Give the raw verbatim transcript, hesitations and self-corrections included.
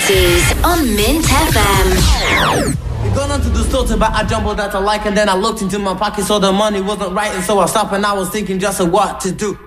parties on Mint F M. Gone on to the store to buy a jumbo that I like, and then I looked into my pocket, so the money wasn't right, and so I stopped and I was thinking just of what to do.